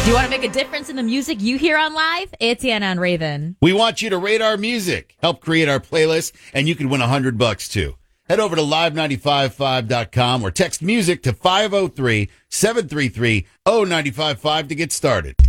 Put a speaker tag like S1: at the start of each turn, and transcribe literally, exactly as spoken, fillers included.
S1: Do you want to make a difference in the music you hear on live? It's Anna and Raven.
S2: We want you to rate our music, help create our playlist, and you can win a hundred bucks too. Head over to live nine five five dot com or text music to five oh three, seven three three, oh nine five five to get started.